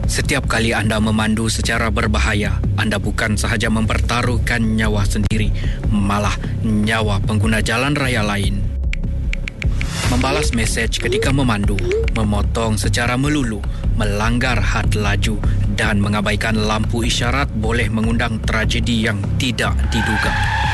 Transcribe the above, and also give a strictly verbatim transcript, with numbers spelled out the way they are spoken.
Setiap kali anda memandu secara berbahaya, anda bukan sahaja mempertaruhkan nyawa sendiri, malah nyawa pengguna jalan raya lain. Membalas mesej ketika memandu, memotong secara melulu, melanggar had laju dan mengabaikan lampu isyarat boleh mengundang tragedi yang tidak diduga.